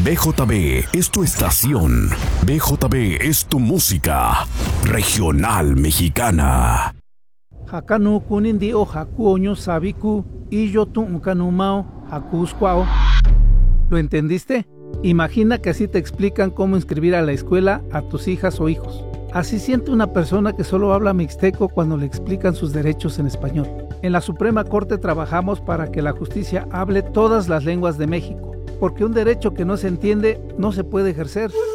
BJB es tu estación. BJB es tu música regional mexicana. Hakanu kunindi o haku oño sabiku y yo tu unkanumao hakusquao. ¿Lo entendiste? Imagina que así te explican cómo inscribir a la escuela a tus hijas o hijos. Así siente una persona que solo habla mixteco cuando le explican sus derechos en español. En la Suprema Corte trabajamos para que la justicia hable todas las lenguas de México, porque un derecho que no se entiende no se puede ejercer.